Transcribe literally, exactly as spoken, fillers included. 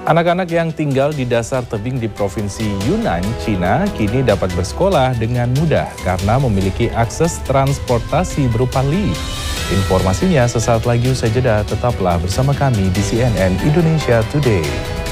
Anak-anak yang tinggal di dasar tebing di Provinsi Yunnan, Cina, kini dapat bersekolah dengan mudah karena memiliki akses transportasi berupa lift. Informasinya sesaat lagi usai jeda, tetaplah bersama kami di C N N Indonesia Today.